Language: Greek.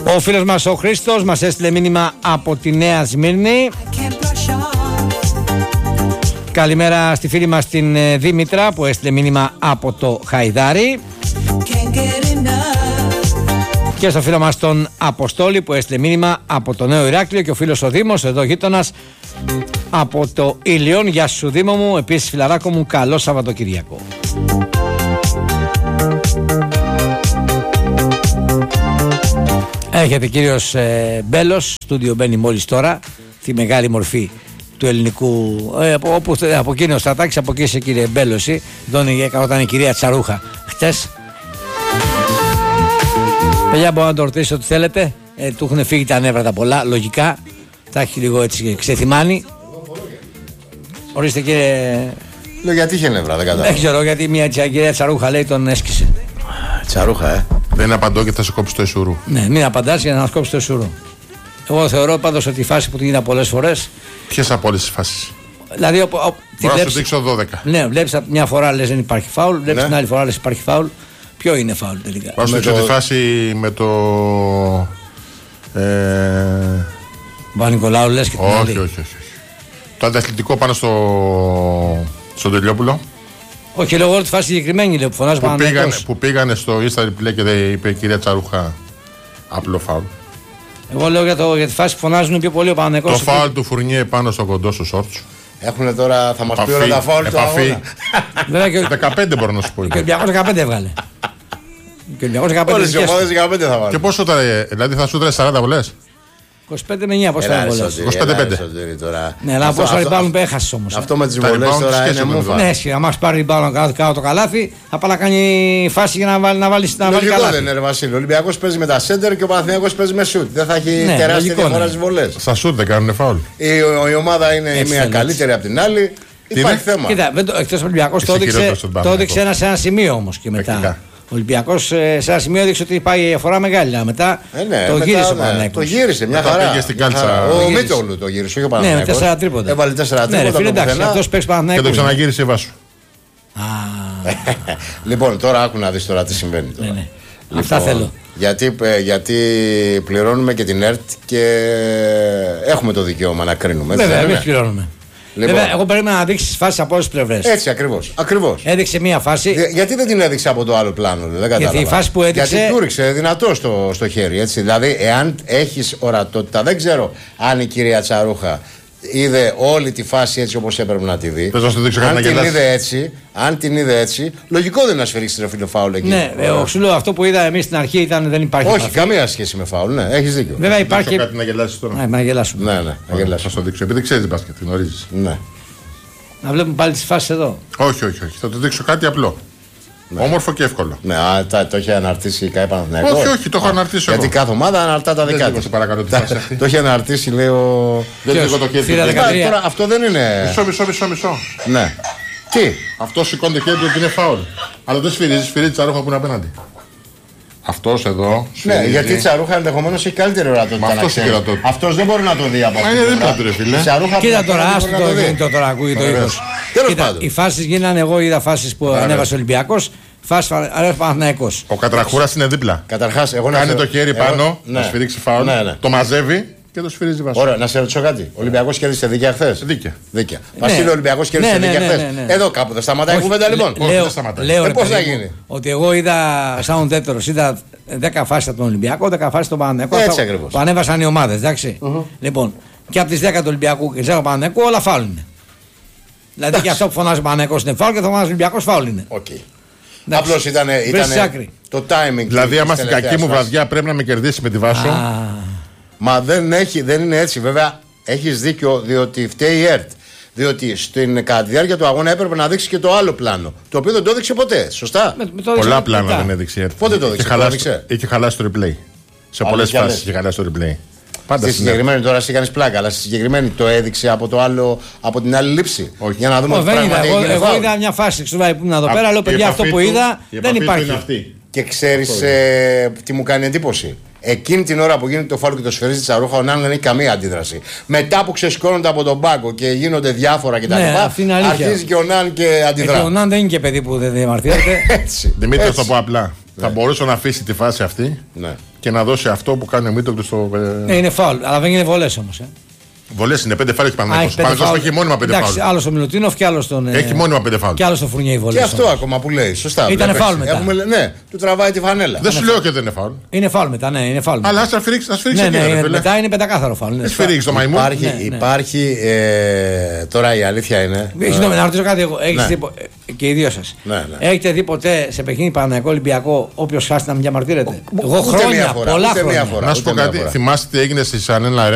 Ο φίλος μας ο Χρήστος μας έστειλε μήνυμα από τη Νέα Σμύρνη. Καλημέρα στη φίλη μας την Δήμητρα που έστειλε μήνυμα από το Χαϊδάρι. Και στο φίλο μας τον Αποστόλη που έστειλε μήνυμα από το Νέο Ηράκλειο. Και ο φίλος ο Δήμος εδώ γείτονας από το Ήλιον. Γεια σου Δήμο μου, επίσης φιλαράκο μου, καλό Σαββατοκυριακό. Έχετε κύριος Μπέλος, στούντιο μπαίνει μόλις τώρα, τη μεγάλη μορφή του ελληνικού, από εκείνο ο Στρατάκης, από εκεί είσαι κύριε Μπέλος, όταν η κυρία Τσαρούχα χτες. Παιδιά, μπορώ να το ρωτήσω ό,τι θέλετε, του έχουν φύγει τα νεύρα τα πολλά, λογικά, τα έχει λίγο έτσι ξεθυμάνει. Ορίστε κύριε... Λέω γιατί είχε νεύρα, δεν κατάλαβα. Δεν ξέρω, γιατί μια κυρία Τσαρούχα λέει τον έσκησε. Τσαρούχα, Δεν απαντώ και θα σε κόψει το εσουρού. Ναι, μην απαντάς για να μας κόψει το εσουρού. Εγώ θεωρώ πάντως ότι η φάση που την είδα πολλές φορές. Ποιες από όλες τις φάσεις? Δηλαδή, μπορώ να σου δείξω 12. Ναι, βλέπεις μια φορά λες δεν υπάρχει φάουλ, βλέπεις την άλλη φορά λες υπάρχει φάουλ. Ποιο είναι φάουλ τελικά? Μπορώ να σου δείξω τη φάση με το. Παπα-Νικολάου λες και την άλλη. Όχι. Το ανταθλητικό πάνω στον Τελειόπουλο. Όχι, λέω εγώ τη φάση συγκεκριμένη που φωνάζει Παναθηναϊκός. Που πήγανε στο Insta Replay και δεν είπε η κυρία Τσαρούχα απλό φάουλ. Εγώ λέω για τη φάση που φωνάζουν πιο πολύ ο Παναθηναϊκός. Το φάουλ του Φουρνιέ πάνω στο κοντό σου σόρτσου. Έχουνε τώρα, θα μας πει όλα τα φάουλ του αγώνα. 15 μπορώ να σου πω. Και ο 215 έβγαλε. Όλες οι ομάδες 15 θα βάλουν. Και πόσο τώρα, δηλαδή θα σου τρέχει 40 βολές? 25 με 9, πώς θα βολές? 25-5. Ναι, αλλά πόσο ριμπάλουν που έχασες όμως. Αυτό με τις βολές τώρα είναι μούφα. Ναι, άμα σου πάρει ριμπάλουν κάτω το καλάθι, θα πάει να κάνει φάση για να βάλει καλάθι. Λογικό δεν είναι ρε Βασίλη. Ο Ολυμπιακός παίζει με τα σέντερ και ο Παναθηναϊκός παίζει με σουτ. Δεν θα έχει τεράστια διαφορά στις βολές. Στα σουτ δεν κάνουν φάουλ. Η ομάδα είναι η μία καλύτερη από την άλλη. Υπάρχει θέμα. Κοίτα, εκτός Ολυμπιακός το έδειξε σε ένα σημείο όμως και μετά. Ο Ολυμπιακός σε ένα σημείο έδειξε ότι πάει η αφορά μεγάλη. Μετά το γύρισε ο Παναθηναϊκός. Το γύρισε μια χαρά. Πήγε στην κάλτσα. Ο Μίτογλου το γύρισε, όχι ο Παναθηναϊκός. Ναι, 4 τρίποτα. Έβαλε 4 τρίποτα. Ναι, φίλε, εντάξει, αυτός παίξει Παναθηναϊκό. Και το ξαναγύρισε η Βάσου. Λοιπόν, τώρα άκου να δεις τώρα τι συμβαίνει. Ναι. Αυτά θέλω. Γιατί πληρώνουμε και την ΕΡΤ και έχουμε το δικαίωμα να κρίνουμε. Βέβαια, εμείς πληρώνουμε. Λοιπόν, βέβαια, εγώ περίμενα να δείξει τις φάσεις από όλες τις πλευρές. Έτσι ακριβώς. Έδειξε μία φάση. Γιατί δεν την έδειξε από το άλλο πλάνο, δεν κατάλαβα. Γιατί η φάση που έδειξε. Γιατί του ρίξε δυνατό στο χέρι. Έτσι. Δηλαδή, εάν έχεις ορατότητα, δεν ξέρω αν η κυρία Τσαρούχα είδε όλη τη φάση έτσι όπως έπρεπε να τη δει. Αν την είδε έτσι, λογικό δεν είναι να σφυρίξει το φίλο φάουλ εκεί. Ναι, σου λέω αυτό που είδα εμείς στην αρχή ήταν δεν υπάρχει. Όχι, καμία σχέση με φάουλ, ναι, έχεις δίκιο. Βέβαια υπάρχει. Κάτι να γελάσεις τώρα. Ναι, να γελάσουμε. Ναι, να γελάσεις. Θα το δείξω, επειδή ξέρεις μπάσκετ, γνωρίζεις. Ναι. Να βλέπουμε πάλι τις φάσεις εδώ. Όχι. Θα το δείξω κάτι απλό. Ναι. Όμορφο και εύκολο. Ναι, το έχει αναρτήσει η ΚΑΕ Παναθηναϊκός. Όχι, το έχω αναρτήσει. Γιατί κάθε ομάδα αναρτά τα δικά της. Το έχει αναρτήσει, λέει ο. Δεν λίγο το χέρι. Τώρα αυτό δεν είναι. Μισό. Ναι. Τι. Αυτό σηκώνει το χέρι του ότι είναι φάουλ. Αλλά δεν σφυρίζει Τσαρούχα που είναι απέναντι. Αυτός εδώ. Ναι, γιατί η Τσαρούχα ενδεχομένως έχει καλύτερη ορατότητα. Αυτός δεν μπορεί να το δει από αυτό. Είναι δίπλα του, ρε φίλε. Κοίτα τώρα, άστο το τώρα ακούει το ήχος. Οι φάσεις γίνανε, εγώ είδα φάσεις που ανέβασε ο Ολυμπιακός. Φάση Παναθηναϊκός. Ο Κατραχούρας είναι δίπλα. Καταρχάς, εγώ κάνει το χέρι πάνω, να σφυρίξει φάουλ. Το μαζεύει και το σφυρίζει Βάσου. Ωραία, να σε ρωτήσω κάτι. Ο Ολυμπιακός κέρδισε δίκαια χθες. Δίκαια. Βασίλειο, ο Ολυμπιακός κέρδισε δίκαια χθες. Εδώ κάπου δεν σταματάει η κουβέντα λοιπόν. Λέω πώς θα γίνει. Ότι εγώ είδα σαν τέταρτος, είδα 10 φάσεις από τον Ολυμπιακό, 10 φάσεις από τον Παναθηναϊκό. Έτσι ακριβώς. Που ανέβασαν οι ομάδες, εντάξει. Λοιπόν, και από τις 10 του Ολυμπιακού και τις 10 του Παναθηναϊκού όλα φάουλ είναι. Δηλαδή και αυτό που φωνάζει ο Παναθηναϊκός είναι φάουλ και το φωνάζει ο Ολυμπιακός φάουλ είναι. Απλώς ήταν το timing. Δηλαδή, άμα στην κακή μου βραδιά πρέπει να με κερδίσει με τη Βάσο. Μα δεν είναι έτσι. Βέβαια, έχεις δίκιο διότι φταίει η ΕΡΤ. Διότι κατά τη διάρκεια του αγώνα έπρεπε να δείξει και το άλλο πλάνο. Το οποίο δεν το έδειξε ποτέ. Σωστά. Πολλά πλάνα δεν έδειξε η ΕΡΤ. Πότε το έδειξε. Είχε χαλάσει το replay. Σε πολλές φάσεις είχε χαλάσει το replay. Στη συγκεκριμένη τώρα εσύ κάνεις πλάκα, αλλά στη συγκεκριμένη το έδειξε από την άλλη λήψη. Όχι. Για να δούμε ότι πράγματι έγινε. Εγώ είδα μια φάση που ήμουν εδώ πέρα, λέω παιδιά αυτό που είδα δεν υπάρχει. Και ξέρεις τι μου κάνει εντύπωση. Εκείνη την ώρα που γίνεται το φάουλ και το σφυρίζει Τσαρούχα, ο Νάν δεν έχει καμία αντίδραση. Μετά που ξεσηκώνονται από τον πάγκο και γίνονται διάφορα κτλ. Αρχίζει και ο Νάν και αντιδρά. Ο Νάν δεν είναι και παιδί που δεν διαμαρτύρεται. Έτσι. Δημήτρη, θα το πω απλά. Θα μπορούσε να αφήσει τη φάση αυτή και να δώσει αυτό που κάνει ο Μίτογλου στο. Είναι φάουλ, αλλά δεν είναι βολές όμως. Βολές είναι 5 φάουλ και Παναθηναϊκός. Παναθηναϊκός έχει μόνιμα 5 φάουλ. Εντάξει, άλλο στο Μιλουτίνοφ και άλλο στον. Έχει μόνιμα 5 φάουλ. Και άλλο στο Φουρνιέ οι βολές. Και αυτό ακόμα που λέει. Σωστά. Ήταν φάουλ μετά. Ναι, του τραβάει τη φανέλα. Δεν σου λέω και δεν είναι φάουλ. Είναι φάουλ μετά, ναι, είναι φάουλ. Αλλά α σφυρίξει μετά είναι πεντακάθαρο φάουλ. Δεν σφυρίξει το μαϊμού. Υπάρχει. Τώρα η αλήθεια είναι. Συγγνώμη, να ρωτήσω κάτι εγώ. Και οι δύο σας. Έχετε δει ποτέ σε παιχνίδι Παναθηναϊκό Ολυμπιακό όποιος χάσει να μην διαμαρτύρεται? Εγώ χρόνια, πολλά χρόνια. Να σου πω κάτι, θυμάστε τι έγινε στη Σανέλα